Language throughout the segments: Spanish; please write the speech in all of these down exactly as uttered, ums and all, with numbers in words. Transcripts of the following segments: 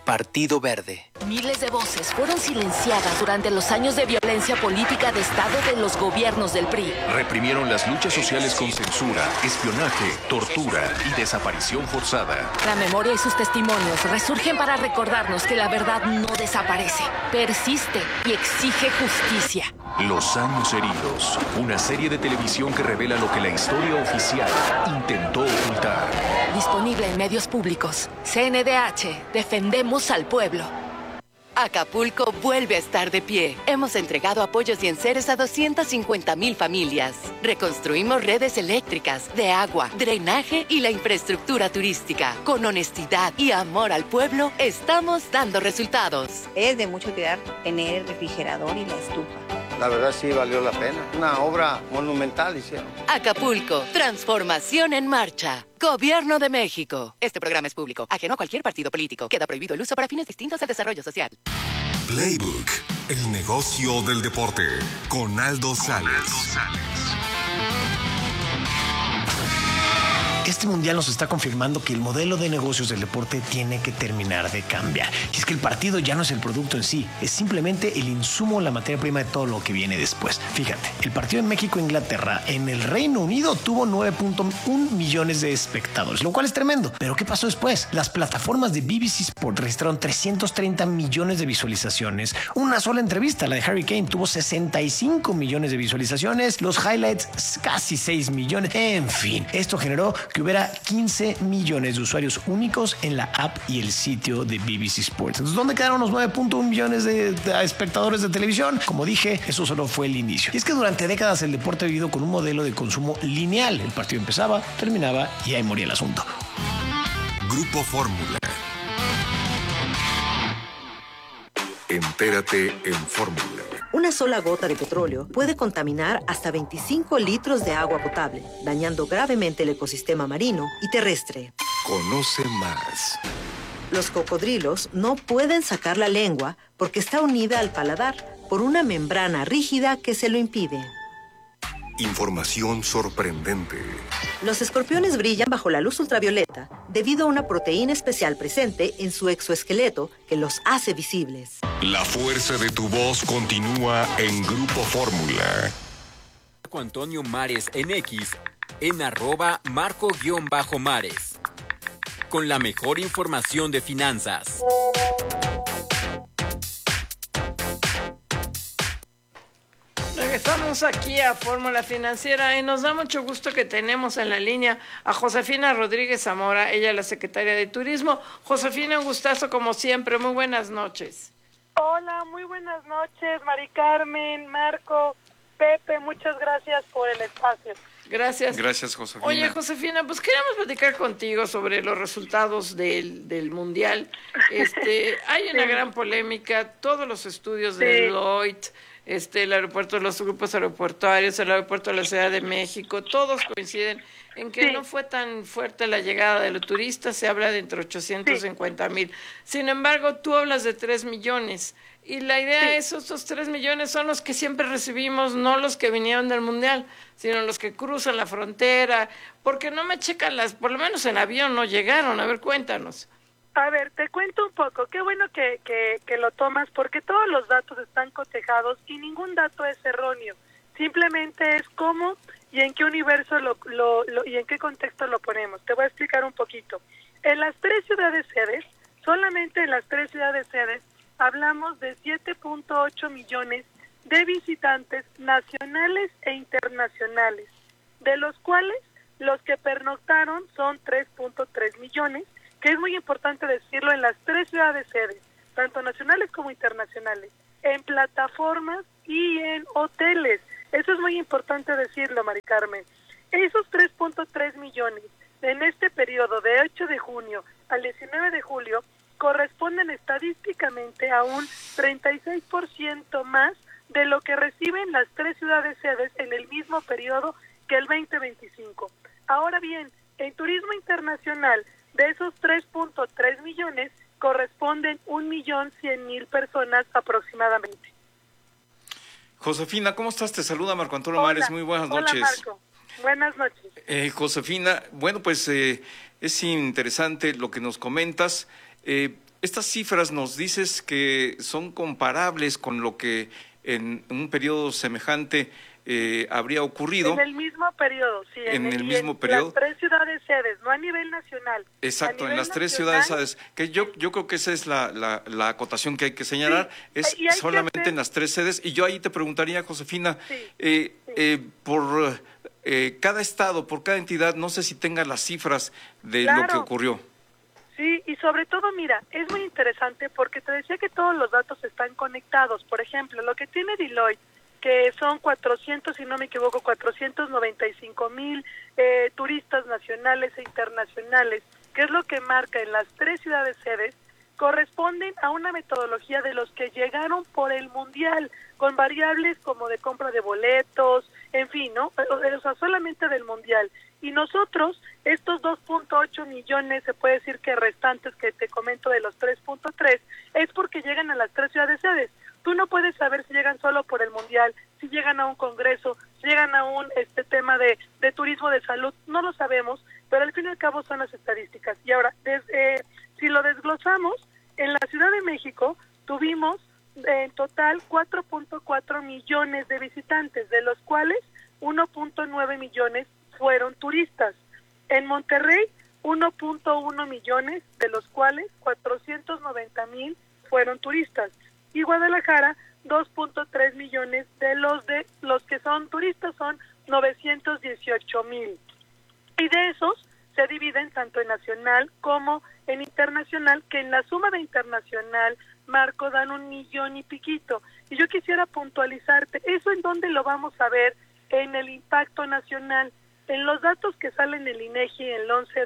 Partido Verde. Miles de voces fueron silenciadas durante los años de violencia política de Estado de los gobiernos del P R I. Reprimieron las luchas sociales con censura, espionaje, tortura y desaparición forzada. La memoria y sus testimonios resurgen para recordarnos que la verdad no desaparece, persiste y exige justicia. Los años heridos, una serie de televisión que revela lo que la historia oficial intentó ocultar. Disponible en medios públicos. C N D H, defendemos al pueblo. Acapulco vuelve a estar de pie. Hemos entregado apoyos y enseres a doscientas cincuenta mil familias. Reconstruimos redes eléctricas, de agua, drenaje y la infraestructura turística. Con honestidad y amor al pueblo, estamos dando resultados. Es de mucho cuidar tener el refrigerador y la estufa. La verdad sí valió la pena. Una obra monumental hicieron. Acapulco, transformación en marcha. Gobierno de México. Este programa es público, ajeno a cualquier partido político. Queda prohibido el uso para fines distintos al desarrollo social. Playbook, el negocio del deporte, con Aldo Sales. Este mundial nos está confirmando que el modelo de negocios del deporte tiene que terminar de cambiar. Y es que el partido ya no es el producto en sí, es simplemente el insumo, la materia prima de todo lo que viene después. Fíjate, el partido en México-Inglaterra en el Reino Unido tuvo nueve punto uno millones de espectadores, lo cual es tremendo. Pero ¿qué pasó después? Las plataformas de B B C Sport registraron trescientos treinta millones de visualizaciones. Una sola entrevista, la de Harry Kane, tuvo sesenta y cinco millones de visualizaciones. Los highlights, casi seis millones. En fin, esto generó que hubiera quince millones de usuarios únicos en la app y el sitio de B B C Sports. Entonces, ¿dónde quedaron los nueve punto uno millones de, de espectadores de televisión? Como dije, eso solo fue el inicio. Y es que durante décadas el deporte ha vivido con un modelo de consumo lineal. El partido empezaba, terminaba y ahí moría el asunto. Grupo Fórmula. Entérate en Fórmula. Una sola gota de petróleo puede contaminar hasta veinticinco litros de agua potable, dañando gravemente el ecosistema marino y terrestre. Conoce más. Los cocodrilos no pueden sacar la lengua porque está unida al paladar por una membrana rígida que se lo impide. Información sorprendente. Los escorpiones brillan bajo la luz ultravioleta debido a una proteína especial presente en su exoesqueleto que los hace visibles. La fuerza de tu voz continúa en Grupo Fórmula. Marco Antonio Mares en X, en arroba marco-mares. Con la mejor información de finanzas. Regresamos aquí a Fórmula Financiera y nos da mucho gusto que tenemos en la línea a Josefina Rodríguez Zamora, ella es la secretaria de Turismo. Josefina, un gustazo como siempre, muy buenas noches. Hola, muy buenas noches, Mari Carmen, Marco, Pepe, muchas gracias por el espacio. Gracias. Gracias, Josefina. Oye, Josefina, pues queríamos platicar contigo sobre los resultados del, del Mundial. Este, hay una sí. gran polémica, todos los estudios de sí. Deloitte, este, el aeropuerto, los grupos aeroportuarios, el aeropuerto de la Ciudad de México, todos coinciden en que sí. no fue tan fuerte la llegada de los turistas, se habla de entre ochocientos cincuenta mil. Sí. Sin embargo, tú hablas de tres millones. Y la idea sí. es, estos tres millones son los que siempre recibimos, no los que vinieron del Mundial, sino los que cruzan la frontera, porque no me checan las, por lo menos en avión no llegaron. A ver, cuéntanos. A ver, te cuento un poco. Qué bueno que, que, que lo tomas, porque todos los datos están cotejados y ningún dato es erróneo. Simplemente es cómo y en qué universo lo, lo, lo, y en qué contexto lo ponemos. Te voy a explicar un poquito. En las tres ciudades sedes, solamente en las tres ciudades sedes, hablamos de siete punto ocho millones de visitantes nacionales e internacionales, de los cuales los que pernoctaron son tres punto tres millones, que es muy importante decirlo, en las tres ciudades sedes, tanto nacionales como internacionales, en plataformas y en hoteles. Eso es muy importante decirlo, Mari Carmen. Esos tres punto tres millones en este periodo de ocho de junio al diecinueve de julio corresponden estadísticamente a un treinta y seis por ciento más de lo que reciben las tres ciudades sedes en el mismo periodo que el veinte veinticinco. Ahora bien, en turismo internacional, de esos tres punto tres millones, corresponden un millón cien mil personas aproximadamente. Josefina, ¿cómo estás? Te saluda Marco Antonio Hola. Mares, muy buenas Hola, noches. Marco. Buenas noches. Eh, Josefina, bueno, pues eh, es interesante lo que nos comentas. Eh, estas cifras nos dices que son comparables con lo que en un periodo semejante eh, habría ocurrido. En el mismo periodo, sí. En, en el, el mismo en periodo. Las tres ciudades sedes, no a nivel nacional. Exacto, nivel en las tres nacional, ciudades sedes. Que yo, yo creo que esa es la, la, la acotación que hay que señalar, sí, es solamente hacer... en las tres sedes. Y yo ahí te preguntaría, Josefina, sí, eh, sí. Eh, por eh, cada estado, por cada entidad, no sé si tenga las cifras de claro. lo que ocurrió. Sí, y sobre todo, mira, es muy interesante porque te decía que todos los datos están conectados. Por ejemplo, lo que tiene Deloitte, que son cuatrocientos, si no me equivoco, cuatrocientos noventa y cinco mil eh, turistas nacionales e internacionales, que es lo que marca en las tres ciudades sedes, corresponden a una metodología de los que llegaron por el Mundial, con variables como de compra de boletos, en fin, ¿no? O sea, solamente del Mundial. Y nosotros, estos dos punto ocho millones, se puede decir que restantes que te comento de los tres punto tres, es porque llegan a las tres ciudades sedes. Tú no puedes saber si llegan solo por el Mundial, si llegan a un congreso, si llegan a un este tema de, de turismo de salud, no lo sabemos, pero al fin y al cabo son las estadísticas. Y ahora, des, eh, si lo desglosamos, en la Ciudad de México tuvimos eh, en total cuatro punto cuatro millones de visitantes, de los cuales uno punto nueve millones fueron turistas. En Monterrey, uno punto uno millones, de los cuales cuatrocientos noventa mil fueron turistas. Y Guadalajara, dos punto tres millones, de los de los que son turistas son novecientos dieciocho mil. Y de esos se dividen tanto en nacional como en internacional, que en la suma de internacional, Marco, dan un millón y piquito. Y yo quisiera puntualizarte, ¿eso en dónde lo vamos a ver? En el impacto nacional. En los datos que salen en el INEGI el once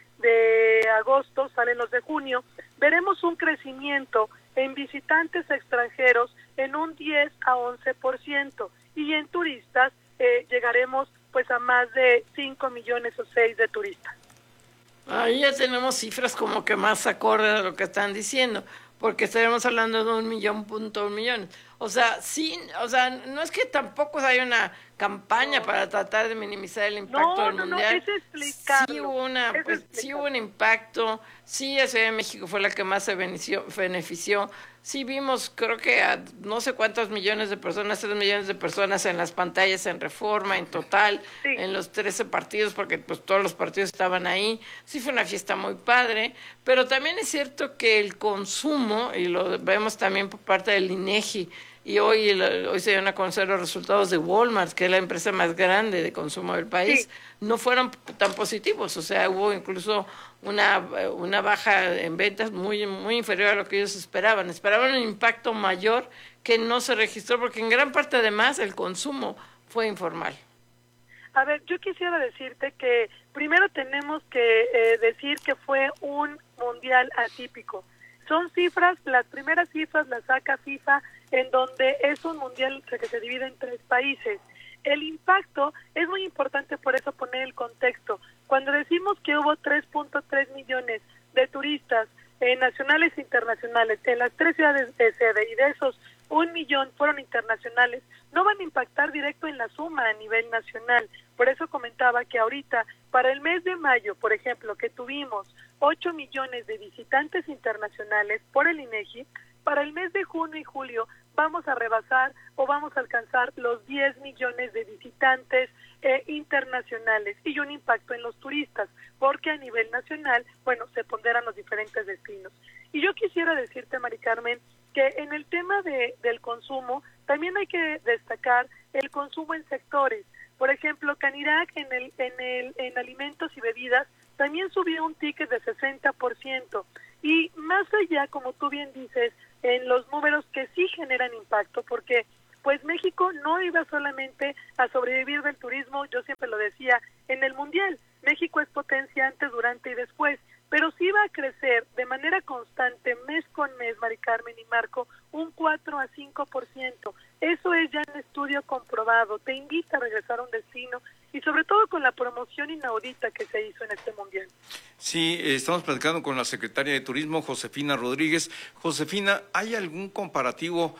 de agosto, salen los de junio, veremos un crecimiento en visitantes extranjeros en un diez a once por ciento y en turistas eh, llegaremos pues a más de cinco millones o seis de turistas. Ahí ya tenemos cifras como que más acorde a lo que están diciendo, porque estaremos hablando de un millón punto un millones. O sea, sí, o sea, no es que tampoco haya una campaña no. para tratar de minimizar el impacto no, del no, mundial. No, es explicarlo. Sí hubo una, es pues, sí hubo un impacto. Sí, la Ciudad de México fue la que más se benefició, benefició. Sí vimos, creo que a no sé cuántos millones de personas, tres millones de personas en las pantallas en Reforma, en total, sí. en los trece partidos, porque pues todos los partidos estaban ahí. Sí fue una fiesta muy padre, pero también es cierto que el consumo, y lo vemos también por parte del INEGI, y hoy, hoy se dieron a conocer los resultados de Walmart, que es la empresa más grande de consumo del país, sí. no fueron tan positivos. O sea, hubo incluso una, una baja en ventas muy, muy inferior a lo que ellos esperaban. Esperaban un impacto mayor que no se registró, porque en gran parte además el consumo fue informal. A ver, yo quisiera decirte que primero tenemos que eh, decir que fue un mundial atípico. Son cifras, las primeras cifras las saca FIFA, en donde es un mundial que se divide en tres países. El impacto es muy importante, por eso poner el contexto. Cuando decimos que hubo tres punto tres millones de turistas eh, nacionales e internacionales en las tres ciudades de sede, y de esos un millón fueron internacionales, no van a impactar directo en la suma a nivel nacional. Por eso comentaba que ahorita, para el mes de mayo, por ejemplo, que tuvimos ocho millones de visitantes internacionales por el INEGI, para el mes de junio y julio vamos a rebasar o vamos a alcanzar los diez millones de visitantes eh, internacionales y un impacto en los turistas, porque a nivel nacional, bueno, se ponderan los diferentes destinos. Y yo quisiera decirte, Mari Carmen, que en el tema de, del consumo también hay que destacar el consumo en sectores. Por ejemplo, Canirac en el en el en alimentos y bebidas también subió un ticket de sesenta por ciento. Y más allá, como tú bien dices, en los números que sí generan impacto, porque pues México no iba solamente a sobrevivir del turismo, yo siempre lo decía, en el Mundial. México es potencia antes, durante y después, pero sí va a crecer de manera constante, mes con mes, Mari Carmen y Marco, un cuatro a cinco por ciento. Eso es ya un estudio comprobado, te invita a regresar a un destino y sobre todo con la promoción inaudita que se hizo en este Mundial. Sí, estamos platicando con la secretaria de Turismo, Josefina Rodríguez. Josefina, ¿hay algún comparativo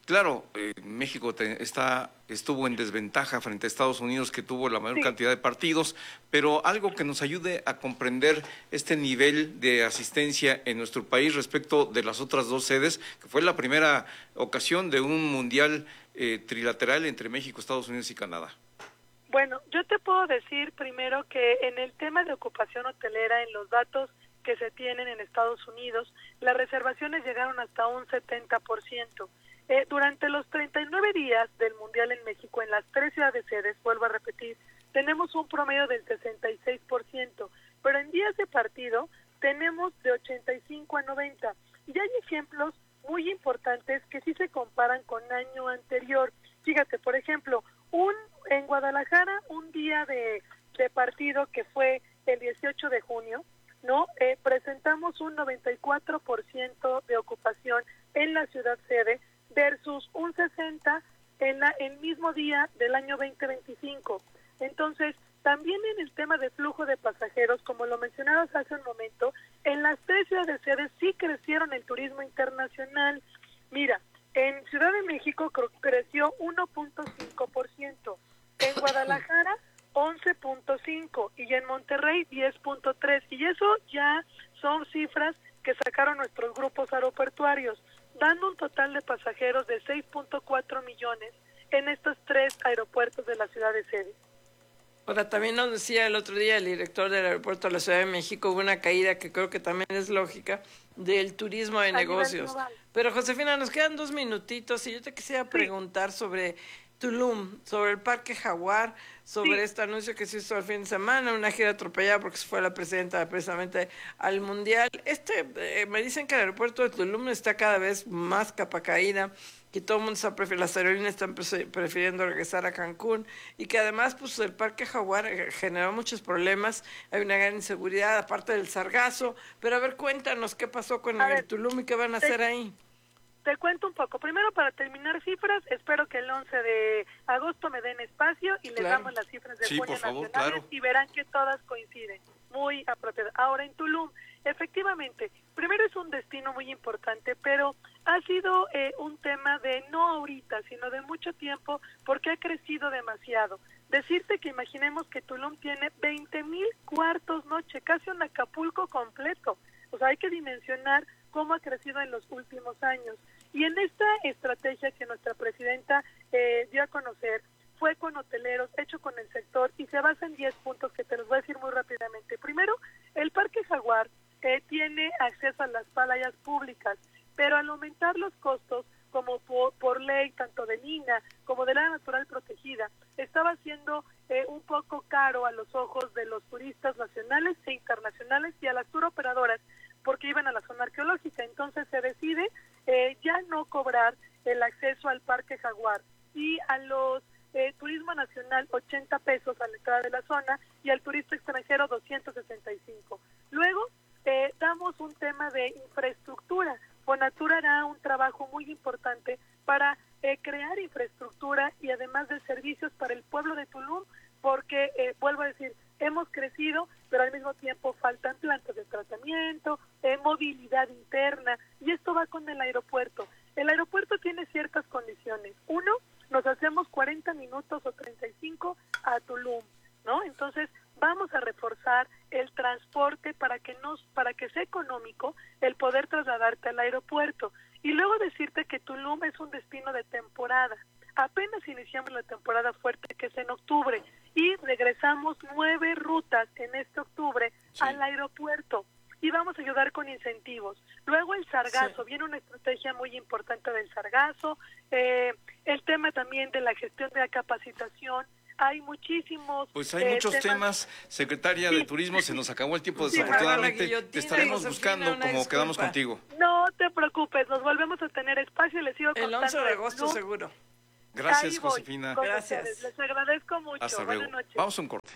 Claro, eh, México te, está, estuvo en desventaja frente a Estados Unidos, que tuvo la mayor Sí. cantidad de partidos, pero algo que nos ayude a comprender este nivel de asistencia en nuestro país respecto de las otras dos sedes, que fue la primera ocasión de un mundial eh, trilateral entre México, Estados Unidos y Canadá. Bueno, yo te puedo decir primero que en el tema de ocupación hotelera, en los datos que se tienen en Estados Unidos, las reservaciones llegaron hasta un setenta por ciento. Eh, durante los treinta y nueve días del Mundial en México, en las tres ciudades sedes, vuelvo a repetir, tenemos un promedio del sesenta y seis por ciento, pero en días de partido tenemos de ochenta y cinco a noventa. Y hay ejemplos muy importantes que sí se comparan con año anterior. Fíjate, por ejemplo, un en Guadalajara, un día de, de partido que fue el dieciocho de junio, ¿no? Eh, presentamos un noventa y cuatro por ciento de ocupación en la ciudad sede versus un sesenta en la, el mismo día del año veinte veinticinco. Entonces, también en el tema de flujo de pasajeros, como lo mencionabas hace un momento, en las tres ciudades sedes sí crecieron el turismo internacional. Mira, en Ciudad de México cre- creció uno punto cinco por ciento, en Guadalajara once punto cinco por ciento y en Monterrey diez punto tres por ciento. Y eso ya son cifras que sacaron nuestros grupos aeroportuarios, dando un total de pasajeros de seis punto cuatro millones en estos tres aeropuertos de la ciudad de sede. Ahora, también nos decía el otro día el director del aeropuerto de la Ciudad de México, hubo una caída que creo que también es lógica, del turismo de negocios. Pero, Josefina, nos quedan dos minutitos y yo te quisiera sí. preguntar sobre Tulum, sobre el Parque Jaguar, sobre sí. este anuncio que se hizo el fin de semana, una gira atropellada porque se fue la presidenta precisamente al Mundial. Este, eh, me dicen que el aeropuerto de Tulum está cada vez más capa caída, que todo el mundo está prefiriendo, las aerolíneas están prefiriendo regresar a Cancún, y que además pues el Parque Jaguar generó muchos problemas, hay una gran inseguridad aparte del sargazo, pero a ver, cuéntanos qué pasó con a el ver, Tulum y qué van a te, hacer ahí. Te cuento un poco. Primero, para terminar cifras, espero que el once de agosto me den espacio y les claro. damos las cifras de sí, junio por favor, nacionales claro. y verán que todas coinciden, muy apropiadas. Ahora, en Tulum, efectivamente, primero es un destino muy importante, pero ha sido eh, un tema de no ahorita, sino de mucho tiempo, porque ha crecido demasiado. Decirte que imaginemos que Tulum tiene veinte mil cuartos noche, casi un Acapulco completo. O sea, hay que dimensionar cómo ha crecido en los últimos años. Y en esta estrategia que nuestra presidenta eh, dio a conocer, fue con hoteleros, hecho con el sector, y se basa en diez puntos que te los voy a decir muy rápidamente. Primero, el Parque Jaguar eh, tiene acceso a las playas públicas, pero al aumentar los costos, como por, por ley, tanto de Lina como del área natural protegida, estaba siendo eh, un poco caro a los ojos de los turistas nacionales e internacionales y a las turoperadoras, porque iban a la zona arqueológica. Entonces se decide eh, ya no cobrar el acceso al Parque Jaguar y a los eh, turismo nacional ochenta pesos a la entrada de la zona y al turista extranjero doscientos sesenta y cinco. Luego eh, damos un tema de infraestructura. Fonatur hará un trabajo muy importante para eh, crear infraestructura y además de servicios para el pueblo de Tulum, porque, eh, vuelvo a decir, hemos crecido, pero al mismo tiempo faltan plantas de tratamiento, eh, movilidad interna, y esto va con el aeropuerto. El aeropuerto tiene ciertas condiciones. Uno, nos hacemos cuarenta minutos o treinta y cinco a Tulum, ¿no? Entonces, vamos a reforzar el transporte para que nos, para que sea económico el poder trasladarte al aeropuerto. Y luego decirte que Tulum es un destino de temporada. Apenas iniciamos la temporada fuerte, que es en octubre, y regresamos nueve rutas en este octubre sí. al aeropuerto. Y vamos a ayudar con incentivos. Luego el sargazo, sí. viene una estrategia muy importante del sargazo, eh, el tema también de la gestión de la capacitación. Hay muchísimos... Pues hay eh, muchos temas, temas. Secretaria sí. de Turismo, se nos acabó el tiempo, sí, desafortunadamente. Te estaremos buscando como disculpa. Quedamos contigo. No te preocupes, nos volvemos a tener espacio y les sigo contando. El once de agosto ¿no? seguro. Gracias, Josefina. Gracias. Ustedes. Les agradezco mucho. Hasta Buenas luego. noches. Vamos a un corte.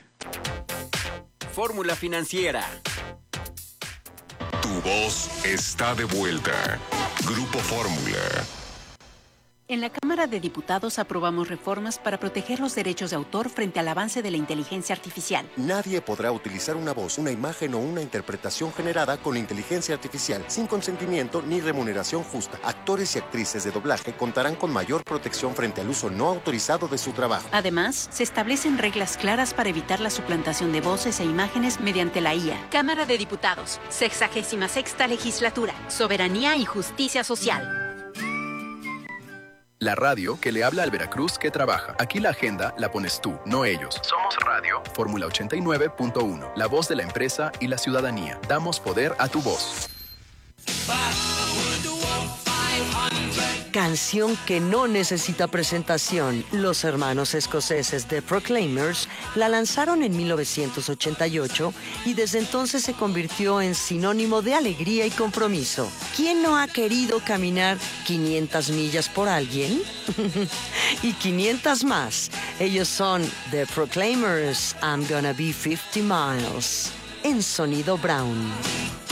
Fórmula Financiera. Tu voz está de vuelta. Grupo Fórmula. En la Cámara de Diputados aprobamos reformas para proteger los derechos de autor frente al avance de la inteligencia artificial. Nadie podrá utilizar una voz, una imagen o una interpretación generada con inteligencia artificial sin consentimiento ni remuneración justa. Actores y actrices de doblaje contarán con mayor protección frente al uso no autorizado de su trabajo. Además, se establecen reglas claras para evitar la suplantación de voces e imágenes mediante la I A. Cámara de Diputados, sexagésima sexta legislatura, soberanía y justicia social. La radio que le habla al Veracruz que trabaja. Aquí la agenda la pones tú, no ellos. Somos Radio. Fórmula ochenta y nueve punto uno. La voz de la empresa y la ciudadanía. Damos poder a tu voz. Canción que no necesita presentación. Los hermanos escoceses The Proclaimers la lanzaron en mil novecientos ochenta y ocho y desde entonces se convirtió en sinónimo de alegría y compromiso. ¿Quién no ha querido caminar quinientas millas por alguien? Y quinientas más. Ellos son The Proclaimers, I'm Gonna Be fifty miles. En Sonido Brown.